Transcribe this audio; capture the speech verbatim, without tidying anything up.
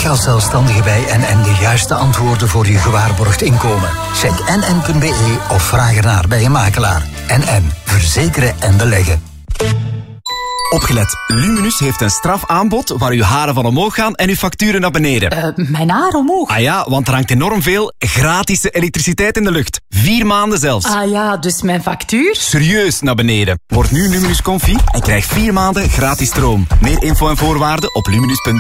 Krijg als zelfstandige bij N N de juiste antwoorden voor je gewaarborgd inkomen. Check n n punt b e of vraag ernaar bij een makelaar. N N. Verzekeren en beleggen. Opgelet. Luminus heeft een strafaanbod waar uw haren van omhoog gaan en uw facturen naar beneden. Uh, mijn haar omhoog? Ah ja, want er hangt enorm veel gratis elektriciteit in de lucht. Vier maanden zelfs. Ah ja, dus mijn factuur? Serieus naar beneden. Word nu Luminus Confi en krijg vier maanden gratis stroom. Meer info en voorwaarden op luminus punt b